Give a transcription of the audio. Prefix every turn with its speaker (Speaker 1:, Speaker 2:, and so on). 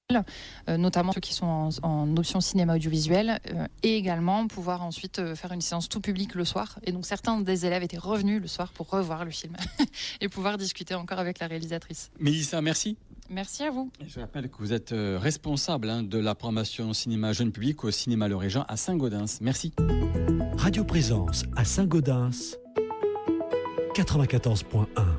Speaker 1: notamment ceux qui sont en option cinéma audiovisuel, et également pouvoir ensuite faire une séance tout public le soir. Et donc certains des élèves étaient revenus le soir pour revoir le film et pouvoir discuter encore avec la réalisatrice.
Speaker 2: Mélissa, merci.
Speaker 1: Merci à vous.
Speaker 2: Et je rappelle que vous êtes responsable de la programmation cinéma jeune public au cinéma Le Régent à Saint-Gaudens. Merci.
Speaker 3: Radio Présence à Saint-Gaudens 94.1.